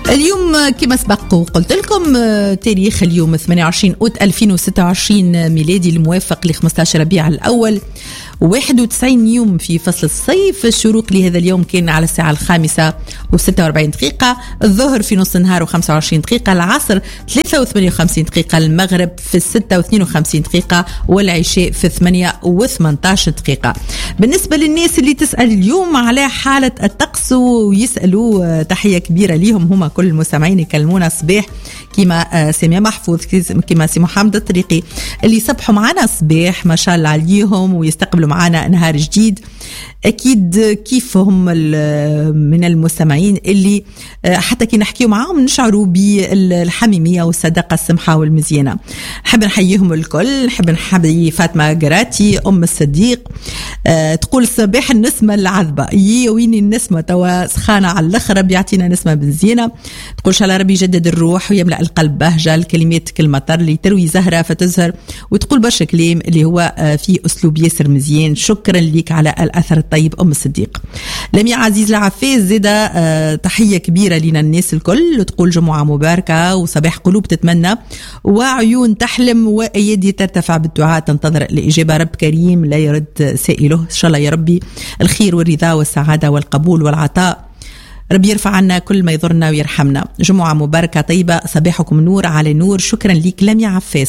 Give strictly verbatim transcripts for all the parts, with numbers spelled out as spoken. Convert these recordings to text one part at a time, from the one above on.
اليوم كما سبق وقلت لكم تاريخ اليوم ثمانية وعشرين أوت ألفين وستة وعشرين ميلادي الموافق ل خمسة عشر ربيع الأول واحد وتسعين يوم في فصل الصيف. الشروق لهذا اليوم كان على الساعة الخامسة وستة وأربعين دقيقة، الظهر في نص النهار وخمسة وعشرين دقيقة، العصر ثلاثة وثمانية وخمسين دقيقة، المغرب في الستة واثنين وخمسين دقيقة، والعشاء في ثمانية وثمانية عشر دقيقة. بالنسبة للناس اللي تسأل اليوم على حالة الطقس ويسألوا، تحية كبيرة ليهم، هما كل المستمعين يكلمونا صباح كما سامية محفوظ كما سي محمد الطريقي اللي صبحوا معنا صباح ما شاء الله عليهم ويستقبلوا معنا نهار جديد. أكيد كيف هم من المستمعين اللي حتى كي نحكيوا معهم نشعروا بالحميمية والصداقة السمحة والمزيانة. نحب نحييهم الكل. نحب نحيي فاطمة قراتي أم الصديق، أه تقول صباح النسمة العذبة، يي ويني النسمة توا سخانة على الأخر، ربي يعطينا نسمة بنزينة. تقول شاء الله ربي يجدد الروح ويملأ القلب بهجة، الكلمات كالمطر اللي تروي زهرة فتزهر. وتقول برشا كلام اللي هو فيه أسلوب ياسر مزيان. شكرا لك على الأثر الطيب أم الصديق. لميا عزيز العفاز زيدا أه تحية كبيرة لنا الناس الكل. تقول جمعة مباركة وصباح قلوب تتمنى وعيون تحلم وأيدي ترتفع بالدعاء تنتظر الإجابة. رب كريم لا يرد سائله، إن شاء الله يا ربي الخير والرضا والسعادة والقبول والعطاء، ربي يرفع عنا كل ما يضرنا ويرحمنا. جمعة مباركة طيبة، صباحكم نور على نور. شكرا لك لميا عفاس.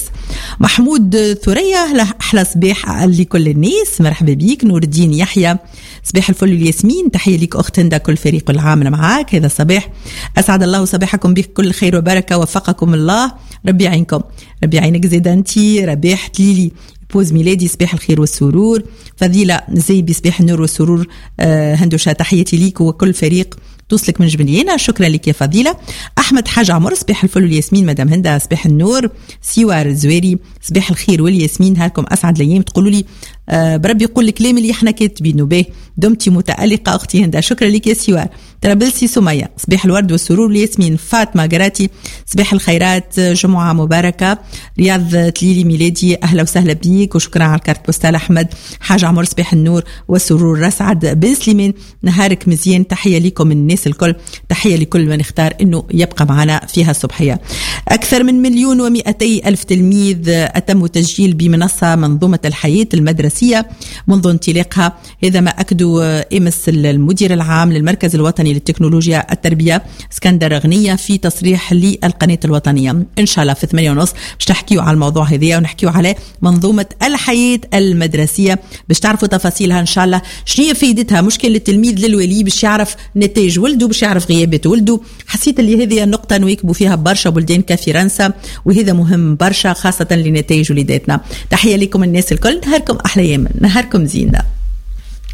محمود ثريا أحلى صباح لكل الناس، مرحبا بيك. نور الدين يحيى صباح الفل والياسمين، تحية لك أخت هند كل فريق العامل معاك هذا الصباح. أسعد الله صباحكم بكل خير وبركة، وفقكم الله، ربي يعينكم. ربي يعينك زيدا أنتي. ربيح تليلي بوز ميلادي صباح الخير والسرور. فضيلة زيبي صباح النور والسرور. آه هندوشة تحياتي ليك وكل فريق توصلك من جبلينا، شكرا لك يا فضيلة. أحمد حاج عمر صباح الفل والياسمين. مدام هندا صباح النور. سيوار الزويري صباح الخير والياسمين، نهاركم أسعد الأيام. تقولوا لي آه بربي يقول الكلام اللي احنا كاتبينه به. دمتي متألقة أختي هندا، شكرا لك يا سيوار. ترابلسي سمية صباح الورد والسرور والياسمين. فاطمة قراتي صباح الخيرات، جمعة مباركة. رياض تليلي ميلادي أهلا وسهلا بيك وشكرا على الكارت بوستال. أحمد حاج عمر صباح النور والسرور. رسعد بن سليمان نهارك مزيان، تحية لكم الناس الكل، تحية لكل من اختار انه يبقى معنا فيها الصبحية. اكثر من مليون ومئتي الف تلميذ اتموا تسجيل بمنصة منظومة الحياة المدرسية منذ انطلاقها، هذا ما اكدوا امس المدير العام للمركز الوطني للتكنولوجيا التربية اسكندر غنية في تصريح للقناة الوطنية. ان شاء الله في ثمانية ونص باش نحكيوا على الموضوع هذا ونحكيوا على منظومة الحياة المدرسية باش تعرفوا تفاصيلها ان شاء الله. شنو هي فائدتها؟ مشكل للتلميذ للولي باش يعرف نتائج ولده، باش يعرف غيابات ولده. حسيت اللي هذه النقطة نواكبوا فيها برشا بلدان كفرنسا، وهذا مهم برشا خاصة لنتائج وليداتنا. تحية لكم الناس الكل، نهاركم أحلى أيام، نهاركم زينة.